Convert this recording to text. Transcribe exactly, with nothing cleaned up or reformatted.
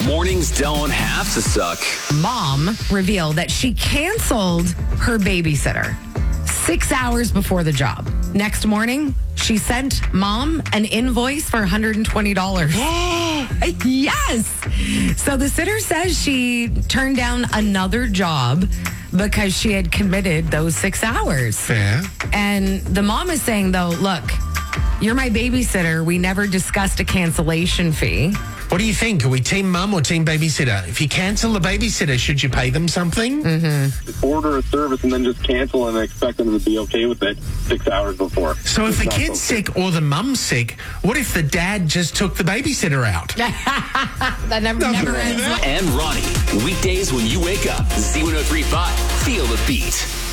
Mornings don't have to suck. Mom revealed that she canceled her babysitter six hours before the job. Next morning, she sent mom an invoice for one hundred twenty dollars. Yes. So the sitter says she turned down another job because she had committed those six hours. Fair. And the mom is saying, though, look, you're my babysitter. We never discussed a cancellation fee. What do you think? Are we team mum or team babysitter? If you cancel the babysitter, should you pay them something? Mm-hmm. Order a service and then just cancel and expect them to be okay with it six hours before. So if It's the not kid's okay. sick or the mum's sick, what if the dad just took the babysitter out? That never, never ends. And Ronnie, weekdays when you wake up, Z one oh three point five, feel the beat.